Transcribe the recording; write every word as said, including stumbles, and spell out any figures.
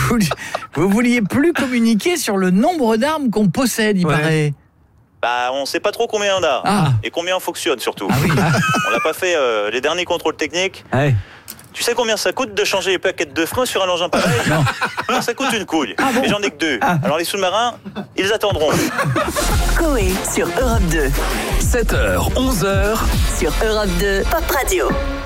vouliez, vous vouliez plus communiquer sur le nombre d'armes qu'on possède, il Ouais. paraît. Bah, on sait pas trop combien on a. Ah. Et combien on fonctionne surtout. Ah oui. On n'a pas fait euh, les derniers contrôles techniques. Ouais. Tu sais combien ça coûte de changer les plaquettes de frein sur un engin pareil? Non. Ça coûte une couille. Mais j'en ai que deux. Alors les sous-marins, ils attendront. Coé sur Europe deux. sept heures, onze heures. Sur Europe deux, Pop Radio.